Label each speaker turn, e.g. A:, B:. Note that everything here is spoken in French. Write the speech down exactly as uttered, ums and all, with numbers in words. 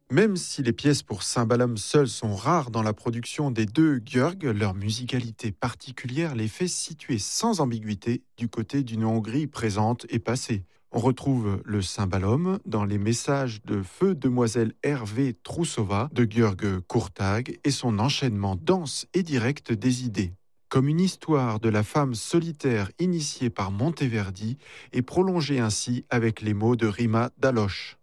A: Même si les pièces pour cymbalum seules sont rares dans la production des deux György, leur musicalité particulière les fait situer sans ambiguïté du côté d'une Hongrie présente et passée. On retrouve le cymbalum dans les messages de Feu Demoiselle Hervé Troussova de György Kurtág et son enchaînement dense et direct des idées. Comme une histoire de la femme solitaire initiée par Monteverdi et prolongée ainsi avec les mots de Rima Daloche.